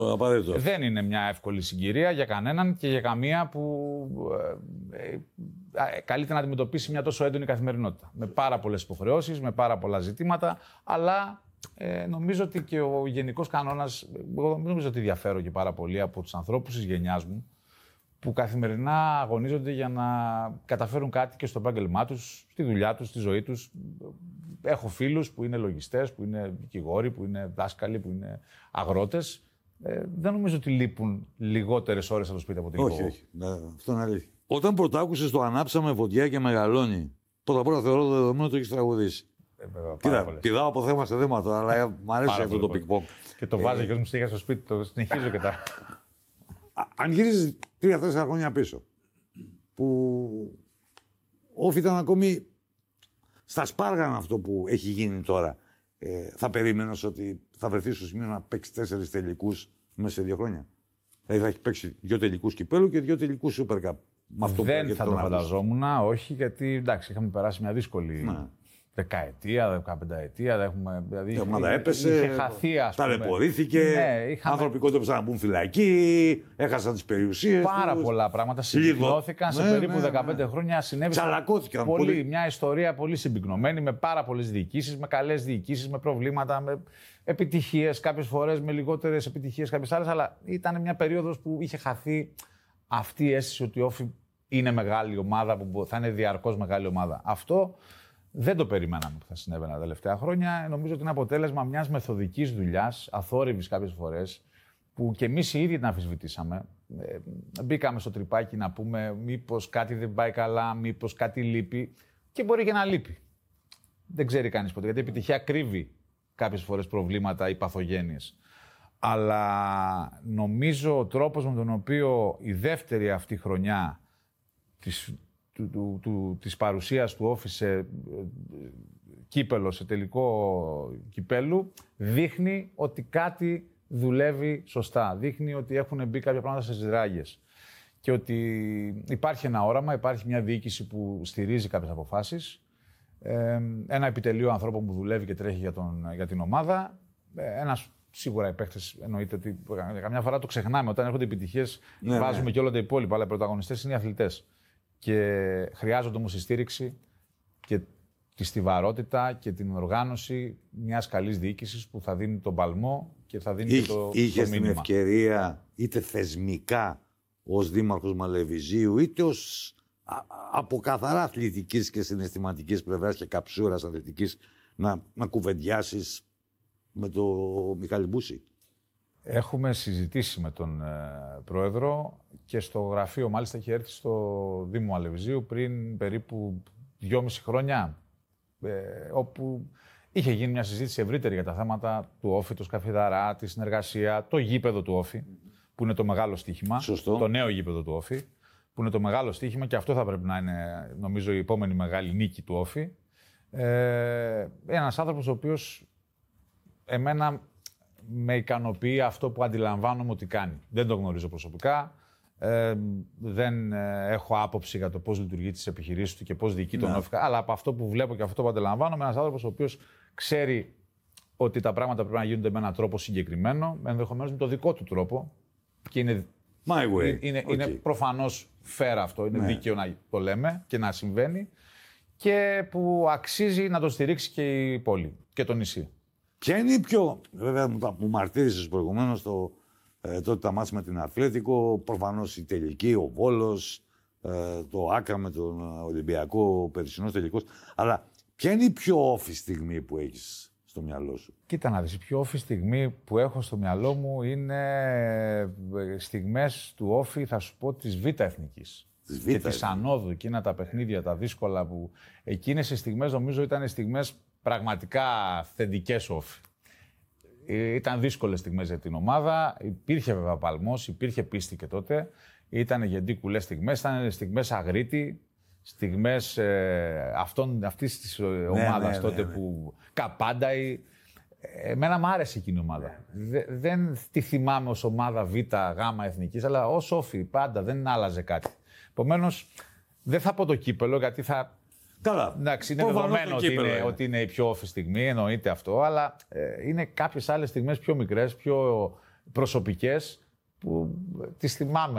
Δεν είναι μια εύκολη συγκυρία για κανέναν και για καμία που καλείται να αντιμετωπίσει μια τόσο έντονη καθημερινότητα. Με πάρα πολλές υποχρεώσεις, με πάρα πολλά ζητήματα, αλλά νομίζω ότι και ο γενικός κανόνας, εγώ νομίζω ότι διαφέρω και πάρα πολύ από τους ανθρώπους της γενιάς μου, που καθημερινά αγωνίζονται για να καταφέρουν κάτι και στο επάγγελμά τους, στη δουλειά τους, στη ζωή τους. Έχω φίλους που είναι λογιστές, που είναι δικηγόροι, που είναι δάσκαλοι, που είναι αγρότες. Δεν νομίζω ότι λείπουν λιγότερες ώρες από το σπίτι από την Όχι, όχι. Αυτό είναι αλήθεια. Όταν πρωτάκουσες το «Ανάψαμε φωτιά και μεγαλώνει», πρώτα θεωρώ δεδομένο ότι το έχεις τραγουδήσει. Κοίτα, πηδάω από θέμα σε θέμα τώρα, αλλά μου αρέσει αυτό το πικ-ποκ. Και το βάζει και μου στοιχεία στο σπίτι, το συνεχίζω και τα. Αν γυρίζεις 3-4 χρόνια πίσω, που όφη ήταν ακόμη στα σπάργανα αυτό που έχει γίνει τώρα, θα περίμενες ότι θα βρεθεί στο σημείο να παίξει 4 τελικούς μέσα σε 2 χρόνια? Δηλαδή θα έχει παίξει 2 τελικούς κυπέλου και 2 τελικούς Super Cup. Δεν θα το φανταζόμουν, όχι, γιατί εντάξει, είχαμε περάσει μια δύσκολη δεκαετία, 15ετία. Δηλαδή, η ομάδα έπεσε, είχε χαθεί, ας πούμε. Ταλαιπωρήθηκε, άνθρωποι κόντεψαν να μπουν φυλακή, έχασαν τις περιουσίες. Πάρα πολλά πράγματα συμπυκνώθηκαν σε περίπου 15 χρόνια. Τσαλακώθηκαν πολύ. Μια ιστορία πολύ συμπυκνωμένη, με πάρα πολλές διοικήσεις, με καλές διοικήσεις, με προβλήματα, με επιτυχίες κάποιες φορές, με λιγότερες επιτυχίες κάποιες άλλες. Αλλά ήταν μια περίοδος που είχε χαθεί αυτή η αίσθηση ότι η Όφη είναι μεγάλη ομάδα, που θα είναι διαρκώς μεγάλη ομάδα. Αυτό δεν το περιμέναμε που θα συνέβαινε τα τελευταία χρόνια. Νομίζω ότι είναι αποτέλεσμα μιας μεθοδικής δουλειάς, αθόρυβης κάποιες φορές, που και εμείς οι ίδιοι την αμφισβητήσαμε. Μπήκαμε στο τρυπάκι να πούμε μήπως κάτι δεν πάει καλά, μήπως κάτι λείπει, και μπορεί και να λείπει. Δεν ξέρει κανείς ποτέ, γιατί η επιτυχία κρύβει κάποιες φορές προβλήματα ή παθογένειες. Αλλά νομίζω ο τρόπος με τον οποίο η δεύτερη αυτή χρονιά της παρουσίας του Όφη σε κύπελο, σε τελικό κυπέλου, δείχνει ότι κάτι δουλεύει σωστά. Δείχνει ότι έχουν μπει κάποια πράγματα στις ράγες. Και ότι υπάρχει ένα όραμα, υπάρχει μια διοίκηση που στηρίζει κάποιες αποφάσεις, ένα επιτελείο ανθρώπων που δουλεύει και τρέχει για την ομάδα, σίγουρα οι παίκτες, εννοείται ότι καμιά φορά το ξεχνάμε. Όταν έρχονται επιτυχίες, βάζουμε και όλα τα υπόλοιπα, αλλά οι πρωταγωνιστές είναι οι αθλητές. Και χρειάζονται όμως η στήριξη και τη στιβαρότητα και την οργάνωση μιας καλής διοίκησης που θα δίνει τον παλμό και θα δίνει και το μήνυμα. Είχες την ευκαιρία, είτε θεσμικά ως δήμαρχος Μαλεβιζίου, είτε ως από καθαρά αθλητικής και συναισθηματικής πλευράς και καψούρας αθλητικής, να κουβεντιάσεις με τον Μιχάλη Μπούση? Έχουμε συζητήσει με τον Πρόεδρο και στο γραφείο, μάλιστα είχε έρθει στο Δήμο Αλευζίου πριν περίπου 2,5 χρόνια, όπου είχε γίνει μια συζήτηση ευρύτερη για τα θέματα του Όφη, το Σκαφιδαρά, τη συνεργασία, το γήπεδο του Όφη, που είναι το μεγάλο στοίχημα. Σωστό. Το νέο γήπεδο του Όφη, που είναι το μεγάλο στοίχημα, και αυτό θα πρέπει να είναι, νομίζω, η επόμενη μεγάλη νίκη του Όφη. Ένας άνθρωπος ο οποίος εμένα με ικανοποιεί αυτό που αντιλαμβάνομαι ότι κάνει. Δεν το γνωρίζω προσωπικά. Δεν έχω άποψη για το πώς λειτουργεί τις επιχειρήσεις του και πώς διοικεί τον Όφη. Αλλά από αυτό που βλέπω και αυτό που αντιλαμβάνομαι, ένας άνθρωπος ο οποίος ξέρει ότι τα πράγματα πρέπει να γίνονται με έναν τρόπο συγκεκριμένο, ενδεχομένως με το δικό του τρόπο. Και είναι, είναι προφανώς fair αυτό. Είναι δίκαιο να το λέμε και να συμβαίνει. Και που αξίζει να το στηρίξει και η πόλη και το νησί. Ποια είναι η πιο. Βέβαια, μου μαρτύρησες προηγουμένως τότε τα μάτς με την Αθλέτικο, προφανώς η τελική, ο Βόλος, το Άκα με τον Ολυμπιακό, ο περσινός τελικός. Αλλά ποια είναι η πιο όφη στιγμή που έχεις στο μυαλό σου? Κοίτα να δεις, η πιο όφη στιγμή που έχω στο μυαλό μου είναι στιγμές του Όφη, θα σου πω, της Β' Εθνικής. Και της Ανόδου, εκείνα τα παιχνίδια, τα δύσκολα που. Εκείνες οι στιγμές νομίζω ήταν στιγμές πραγματικά θετικές Όφη. Ήταν δύσκολες στιγμές για την ομάδα. Υπήρχε βέβαια παλμός, υπήρχε πίστη και τότε. Ήταν γεντίκουλες στιγμές, ήταν στιγμές Αγρίτη, στιγμές αυτής της ομάδας τότε που Καπάνταη. Εμένα μου άρεσε εκείνη η ομάδα. Δεν τη θυμάμαι ως ομάδα Β, Γ εθνικής, αλλά ως Όφη πάντα δεν άλλαζε κάτι. Επομένως, δεν θα πω το κύπελο, γιατί θα. Καλά. Εντάξει, είναι δεδομένο ότι είναι η πιο όφη στιγμή, εννοείται αυτό, αλλά είναι κάποιες άλλες στιγμές πιο μικρές, πιο προσωπικές που τις θυμάμαι